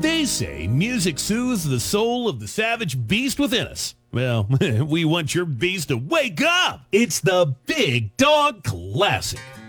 They say music soothes the soul of the savage beast within us. Well, we want your beast to wake up. It's the Big Dog Classic.